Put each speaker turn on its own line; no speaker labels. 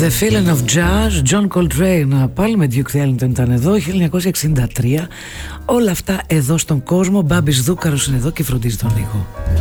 The Feeling of Jazz, John Coltrane. Πάλι με Duke Ellington ήταν εδώ, 1963. Όλα αυτά εδώ στον κόσμο. Μπάμπης Δούκαρος είναι εδώ και φροντίζει τον ήχο.